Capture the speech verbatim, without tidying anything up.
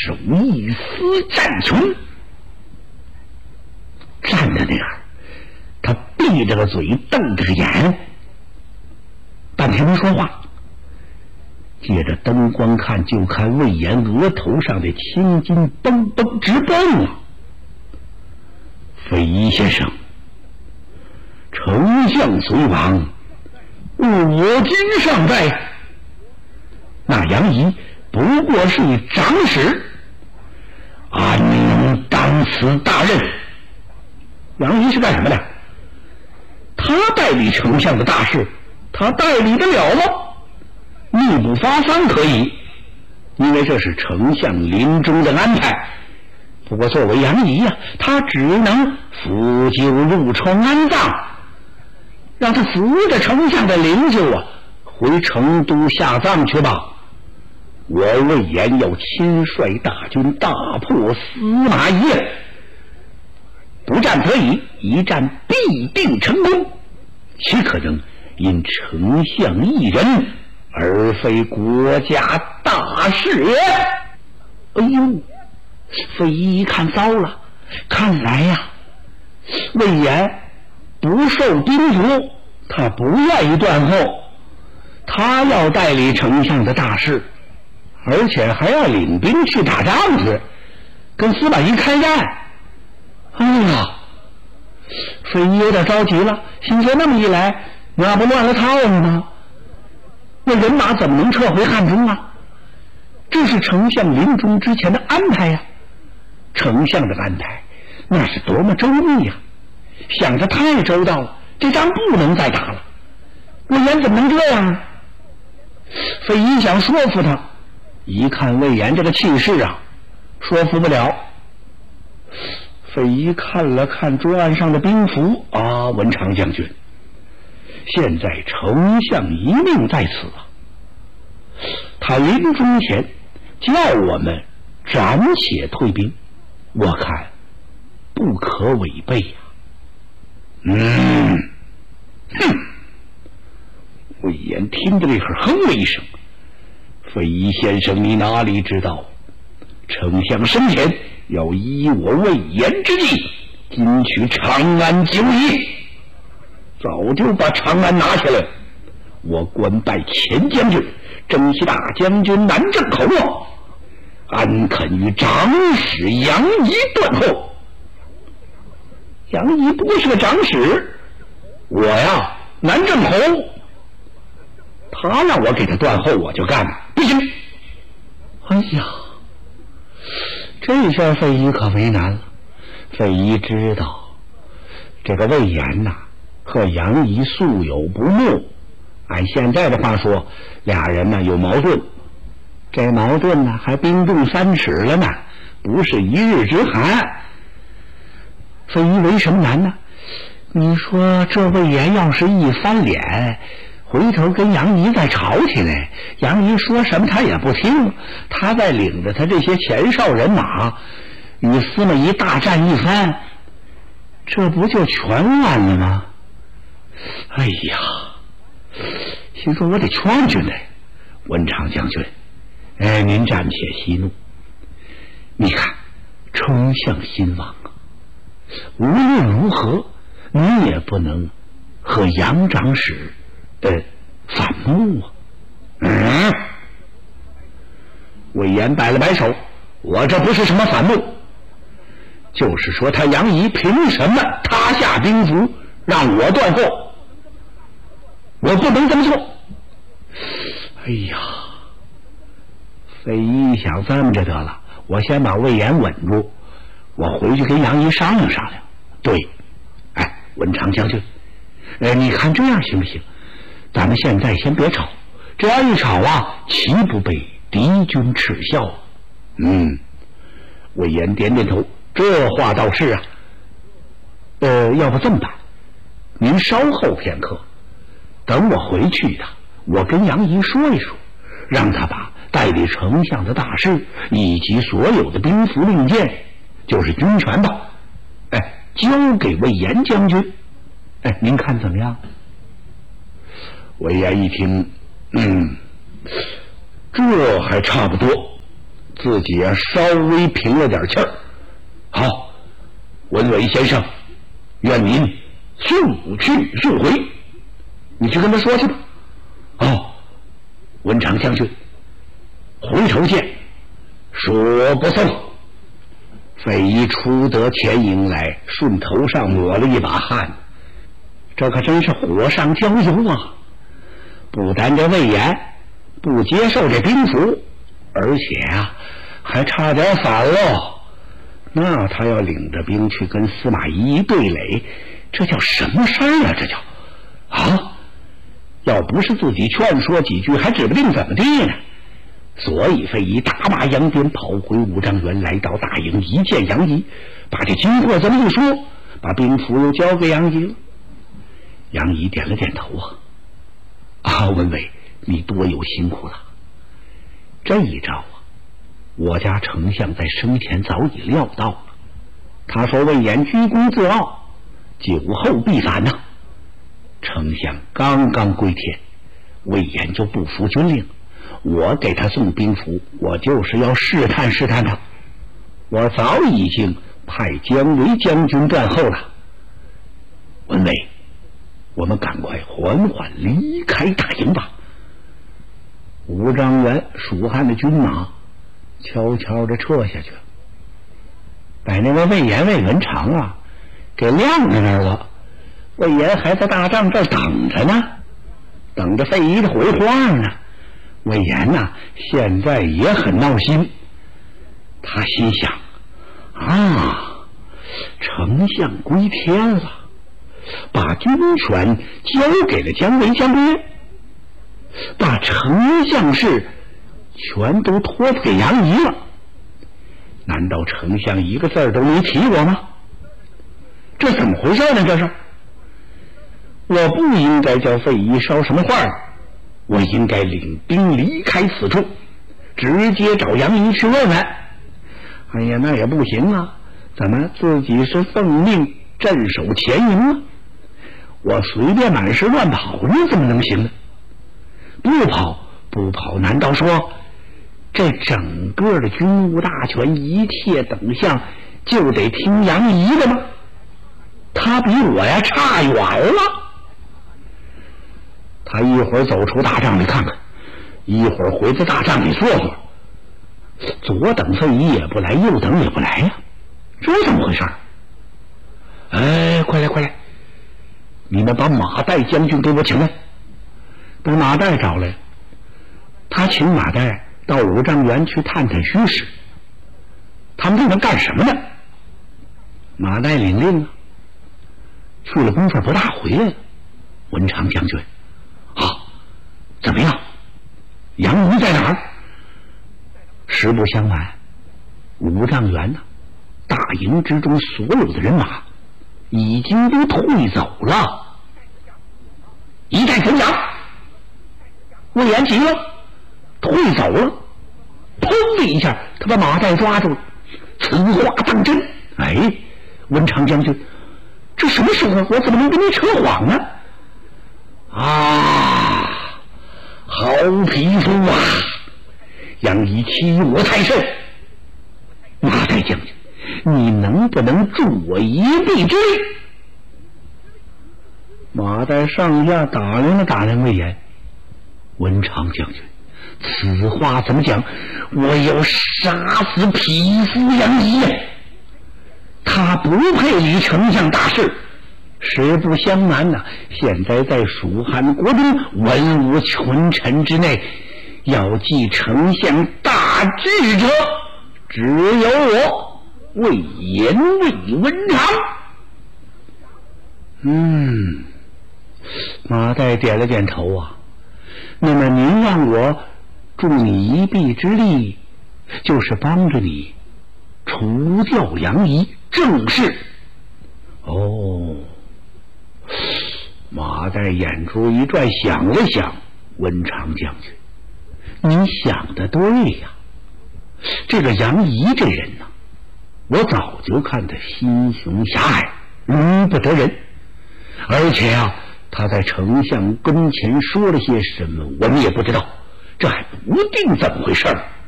手一撕战裙，站在那儿，他闭着个嘴，瞪着个眼，半天没说话。借着灯光看，就看魏延额头上的青筋蹦蹦直蹦啊！费祎先生，丞相虽亡，我今尚在。那杨仪不过是一长史，安能当此大任？杨仪是干什么的？他代理丞相的大事，他代理得了吗？密不发丧可以，因为这是丞相临终的安排。不过作为杨仪呀，他只能扶柩入床安葬，让他扶着丞相的灵柩啊回成都下葬去吧。我魏延要亲率大军大破司马懿，不战则已，一战必定成功，岂可能因丞相一人而非国家大事也？哎呦，费祎一看糟了，看来呀、啊，魏延不受叮嘱，他不愿意断后，他要代理丞相的大事，而且还要领兵去打仗去，跟司马懿开战。哎呀，费祎有点着急了，心说那么一来，那不乱了套了吗？那人马怎么能撤回汉中啊？这是丞相临终之前的安排呀、啊！丞相的安排那是多么周密呀、啊！想得太周到了，这仗不能再打了。魏延怎么能这样啊？费祎想说服他，一看魏延这个气势啊，说服不了。费祎看了看桌案上的兵符啊，文长将军，现在丞相一命在此啊，他临终前叫我们暂且退兵，我看不可违背呀、啊。嗯，哼！魏延听着这会儿哼了一声：“费祎先生，你哪里知道，丞相生前要依我魏延之计，今取长安久矣。早就把长安拿下来，我官拜前将军，征西大将军南郑口啊，安肯与长史杨仪断后？杨仪不过是个长史，我呀南郑侯，他让我给他断后，我就干，不行。哎呀，这下费祎可为难了。费祎知道这个魏延呐、啊和杨仪素有不睦，按现在的话说，俩人呢有矛盾，这矛盾呢还冰冻三尺了呢，不是一日之寒。费祎为什么难呢？你说这魏延要是一翻脸，回头跟杨仪再吵起来，杨仪说什么他也不听，他再领着他这些前哨人马与司马懿大战一番，这不就全完了吗？哎呀，心说我得劝劝他。文长将军，哎，您暂且息怒。你看，丞相心亡啊，无论如何，你也不能和杨长史呃反目啊。嗯，魏延摆了摆手，我这不是什么反目，就是说他杨仪凭什么他下兵符让我断后？我不能这么做。哎呀，费祎想这么着得了，我先把魏延稳住，我回去跟杨仪商量商量。对，哎，文长将军，呃，你看这样行不行？咱们现在先别吵，这样一吵啊，岂不被敌军耻笑？嗯，魏延点点头，这话倒是啊。呃，要不这么办，您稍后片刻，等我回去一趟，我跟杨仪说一说，让他把代理丞相的大事以及所有的兵符令箭，就是军权吧，哎，交给魏延将军。哎，您看怎么样？魏延一听，嗯，这还差不多。 自己啊稍微平了点气儿。好，文伟先生，愿您速去速回，你去跟他说去吧。哦，文长将军，回头见。说不送。费祎出得前营来，顺头上抹了一把汗，这可真是火上浇油啊！不但这魏延不接受这兵符，而且啊还差点反了。那他要领着兵去跟司马懿一对垒，这叫什么事儿啊？这叫啊！要不是自己劝说几句，还指不定怎么地呢。所以费祎打马扬鞭跑回五丈原，来到大营，一见杨仪，把这经过这么一说，把兵符又交给杨仪了。杨仪点了点头啊，啊，文伟，你多有辛苦了。这一招啊，我家丞相在生前早已料到了。他说魏延居功自傲，久后必反呐、啊。丞相刚刚归天，魏延就不服军令。我给他送兵符，我就是要试探试探他。我早已经派姜维将军断后了。文伟，我们赶快缓缓离开大营吧。五丈原蜀汉的军马悄悄地撤下去了，把那个魏延、魏文长啊给晾在那儿了。魏延还在大帐这儿等着呢，等着费祎的回话呢。魏延呐，现在也很闹心。他心想啊，丞相归天了，把军权交给了姜维将军，把丞相事全都托付给杨仪了。难道丞相一个字儿都没提我吗？这怎么回事呢？这是我不应该叫费祎捎什么话，我应该领兵离开此处，直接找杨仪去问问。哎呀，那也不行啊，怎么自己是奉命镇守前营啊？我随便满是乱跑，你怎么能行呢？不跑不跑，难道说这整个的军务大权一切等项就得听杨仪的吗？他比我呀差远了。他一会儿走出大帐里看看，一会儿回到大帐里坐坐，左等费祎也不来，右等也不来呀，这怎么回事？哎，快来快来，你们把马岱将军给我请来。把马岱找来，他请马岱到五丈原去探探虚实。他们这能干什么呢？马岱领令啊，去了功夫不大回来了。文长将军，好，怎么样？杨仪在哪儿？实不相瞒，五丈原呢、啊，大营之中所有的人马已经都退走了。一代酋长魏延急了，退走了。砰的一下，他把马岱抓住了。此话当真？哎，文长将军，这什么时候？我怎么能跟你扯谎呢？啊，好匹夫啊！杨仪欺我太甚。马岱将军，你能不能助我一臂之力？马岱上下打量了打量魏延。文长将军，此话怎么讲？我要杀死匹夫杨仪，他不配理丞相大事。实不相瞒呐、啊，现在在蜀汉国中文武群臣之内，要继丞相大志者，只有我魏延魏文长。嗯，马岱点了点头啊。那么您让我助你一臂之力，就是帮着你除掉杨仪，正是。哦，马岱眼珠一转，想了想，文长将军，你想的对呀。这个杨仪这人呢、啊，我早就看他心胸狭隘，容不得人，而且啊，他在丞相跟前说了些什么，我们也不知道，这还不定怎么回事儿。